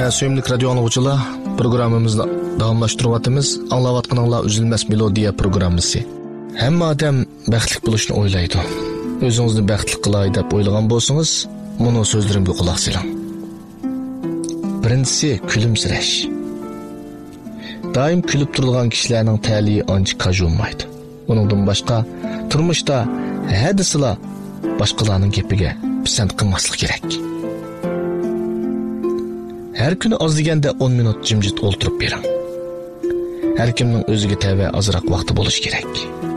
Suyumlik radio anlıqçılar, programımızda davamlaştırıvatımız Anlavatqanыңlar Üzülməz Melodiya programmasi. Hamma odam baxtli bo'lishni o'ylaydi. O'zingizni baxtli qilay deb o'ylagan bo'lsangiz, buni so'zlarimga quloq soling. Birinchisi kulimsirash. Doim kulib turgan kishilarning ta'liyi ancha kajolmaydi. Buningdan boshqa turmushda hadisila boshqalarning gapiga pisand qilmaslik kerak. Her kuni az deganda 10 minut jimjit o'ltirib bering. Har kimning o'ziga tava azroq vaqti bo'lish kerak.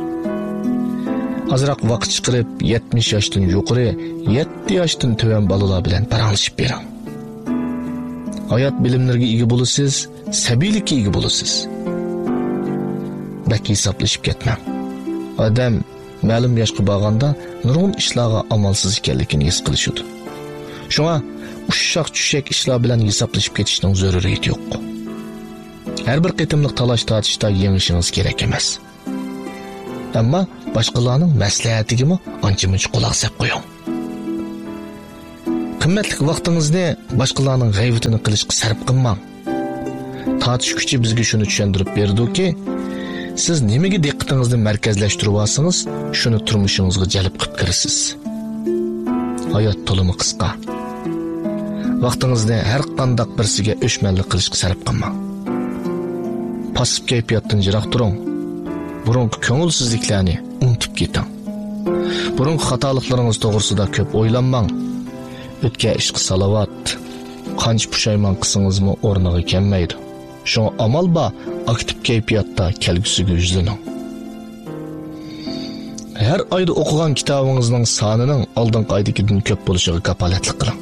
Azroq vaqt chiqarib 70 yoshdan yuqori, 7 yoshdan tuvan bolalar bilan paranglashib bering. Hayot bilimlariga ega bo'lasiz, sabiylikka ega bo'lasiz. Bak hisoblashib ketmang. Odam ma'lum yoshga borganda nurg'un ishlarga amalsiz ekanligini his qilishadi. Shunga uşaq düşək işlər bilan hisoblashib ketishning zaruriyati yo'q. Har bir qitimliq talash tortishda yengishiniz kerak emas. Ammo boshqalarning maslahatigami ancha-muncha quloq solib qo'ying. Qimmatli vaqtingizni boshqalarning g'aybatini qilishga sarf qilmang. Tortish kuchi bizga shuni tushuntirib berdiki, siz nimaga diqqatingizni markazlashtirib olsangiz, shuni turmushingizga jalb qilib kirasiz. Hayot to'limi qisqa. Vaqtingizni har qanday birsiga o'shmanlik qilishga sarf qilmang. Pasib kayfiyatdan jiroq turing. Burungi ko'ngilsizliklarni unutib keting. Burungi xatoliklaringiz to'g'risida ko'p o'ylanmang. O'tgan ishqi salovat, qancha pushaymon qilsangizmi o'rniga kelmaydi. Shunga amal bor, aktiv kayfiyatda kelgusiga yuzlaning. Har oyda o'qigan kitobingizning sonining oldingi oydagidan ko'p bo'lishiga kafolatlik qiling.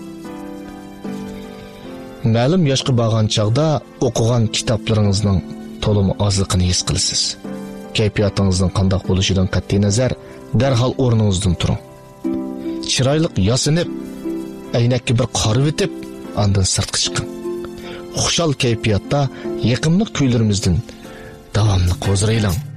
Ma'lum yoshga borgan chaqda o'qigan kitoblaringizning to'limi ozligini his qilasiz. Kayfiyatingizning qanday bo'lishidan qat'iy nazar darhol o'rningizdan turing. Chiroyli yasinib, aynakka bir qarab o'tib, ondan sirtqa chiqing. Xushal kayfiyatda yaqinlik kuylarimizdan davomli qo'ziraylang.